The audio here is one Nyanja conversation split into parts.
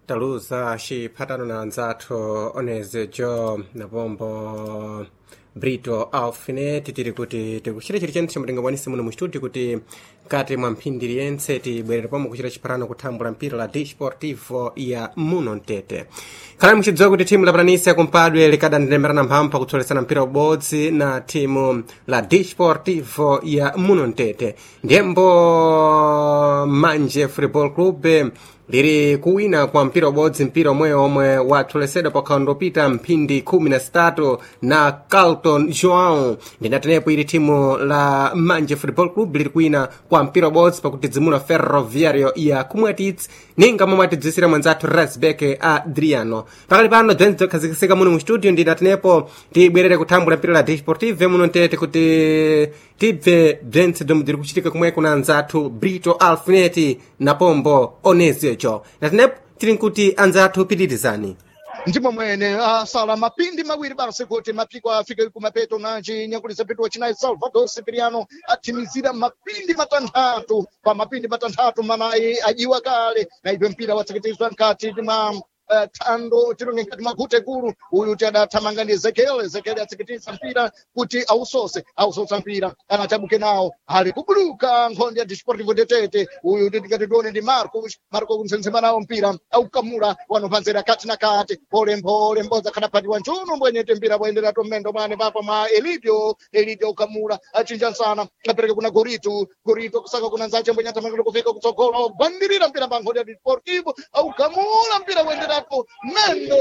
taluza xiphatano na anzathu oneze jo napombo Brito Alfine titiri kuti tikuchita chiri chentse mutingabwanise muno mu studio kuti kati mwa mphindiri yense tibwerere pomwe kuchita chiphatano kuthambula mpira la Desportivo ya muno Mtete. Khala muchidziwa kuti timu la Planisia kumpadwe likadandilemberana mphampa kutsolesana mpira ubodzi na timu la Desportivo ya muno Mtete. Ndiyembo Manje Football Club liri kuwina kwa mpira ubodzi mpira omwe watsolesedwa pakhondo pita mphindi 13 na Carlton João. Ndinatenepo ili timu la Manje Football Club liri kuwina kwa mpira ubodzi pakutidzimula Ferroviario ya kumwatitsi ninga momwe atidzisira mwanzathu Rasbeke Adriano. Pakali pano bzentse zokhazikisika muno mu studio ndinatenepo tibwerere kuthambula mpira la Desportivo muno Mtete kuti tibve bzentse bzomwe bziri kuchitika kumwe kuna anzathu Brito Alfineti na pombo Onezejo. Natenepo tili nkuti anzathu pitirizani ndimo mwene asala mapindi mawiri barse kuti mapiko afike kumapeto nanji nyakulisa petu wachinayi Salvador Cipriano atimizira mapindi matanthatu pa mapindi matanthatu manayi ajiwa kale na ibwe mpira watseketezwa nkati mwa thando chilonge nkati magute guru uyu tiadathamanga ndi Ezekiel atseketeza mpira kuti ausosa mpira anachabuke nawo ali kubuluka nkhondi ya Desportivo de Tete uyu ndingati tione ndi Marco kumsenzema nawo mpira aukamula wanopanzira kati na kati pole mbodza khanapatiwa nchuno mbwenyete mpira bwendera tomendo mane papa ma Elidio ukamula achinja nsana apereke kuna Gorito kusaka kuna nzache mbwenyata mangelo kufika kutsogolo bandirira mpira bankhodi ya Desportivo aukamula mpira bwendera mendo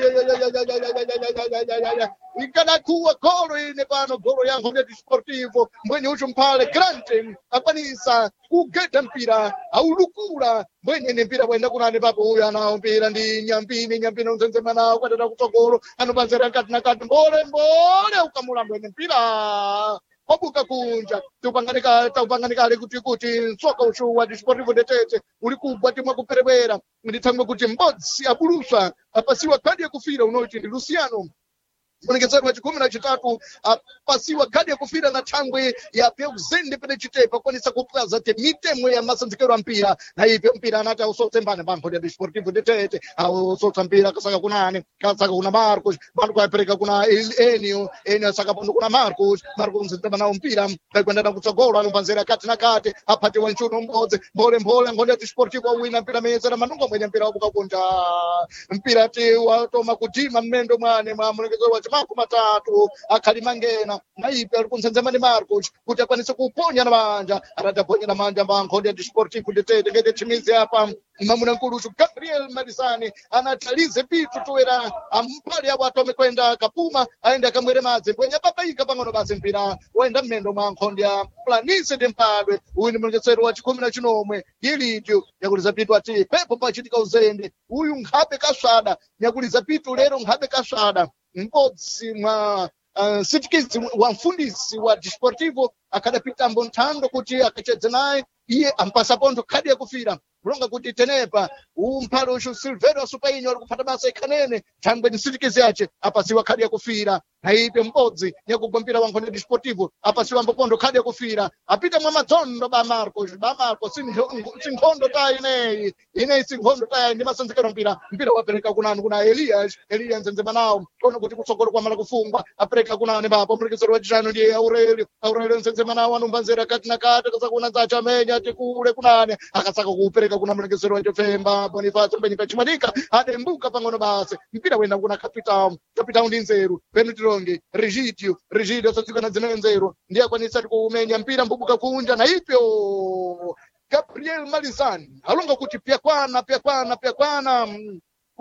ikanakuwa golo ine pano golo ya Nkhondi Desportivo mbwenye ucho mpale Grante akwanisa kugeta mpira aulukula mbwenye ne mpira bwenda kunane papo uyu anawo mpira ndi nyambini unzenzema nawo kwatata kutsogolo anopanzira kati na kati mbole ukamula mbwenye mpira wabuka kunja taupanganikale kuti nsoka uchu wa Desportivo de Tete uli kubwa timwa kuperewera ndithangwe kuti mbodzi abulusa apasiwa kadi yakufira unoti ndi Luciano mulekedzero wa 13 apasiwa kadi yakufira na thangwe ya Peuzende pene chitepa kwanisa kuplaza te mitemwe ya masanzikero mpira na ipe mpira anati ausotse mbane banko ya Desportivo de Tete ausotsa mpira kasaka kuna Marcos apereka kuna Enio asaka pondo kuna Marcos nzitema nawo mpira kwenda kutsogolo anopanzira kati na kati apate wanchuno mbodze mbole Nkhondi ya Desportivo wina mpira mezera manungo mwenye mpira wabuka kunja mpira ti watoma kutima mmendo mwane mwa mulekedzero wa makumi matatu akhalimangena na ipe ali kunzenzema ndi Marcos kuti akwanise kuponya na manja atataponya na manja mba Nkhondi ya Desportivo de Tete ngete chimizi apa mamuna nkuluchu Gabriel Marizani anatalize pitu toera ampali abo atome kwenda kapuma aende akamwere madzi mbwenya papaika pang'ono basi mpira waenda mmendo mwa Nkhondi ya Planise de Mpadwe uyu ni mulekedzero wa 19 Elidio yakuliza pitu ati pepo pachitika uzende uyu nkhabe kaswada yakuliza pitu lero nkhabe kaswada mbodzi mwa sitikizi wa mfundisi wa Desportivo akadapita mbonthando kuti akachedze naye iye ampasa pontho kadi yakufira kulonga kuti tenepa umphalo ushu Silverio Supainho ali kupata basa ikhanene thangwe ni sitikizi yace apasiwa kadi yakufira na ipe mbodzi yakugwa mpira wa Nkhondi Desportivo apasiwa mbopondo kadi yakufira apita mwa madzondo ba Marcos sinkhondo ta ineyi sinkhondo ta ndi masanzikero mpira wapereka kunani kuna Elias nzenzema nawo kono kuti kutsogolo kwamala kufungwa apereka kunani papo mulekedzero wachitano ndi Aurelio nzenzema nawo anombanzira kati na kati kasaka kuna zacha amenya ati kule kunani akasaka kuupereka kuna mulekedzero wa Femba Bonifacio mbenyi chimwanika adembuka pang'ono basi mpira wenda kuna Capitão ndi nzeru Penetilonge Regidio satsika dzina nzeru ndiye akwanisa kumenya mpira mbubuka kunja na ipyo Gabriel Marizani alonga kuti pyakwana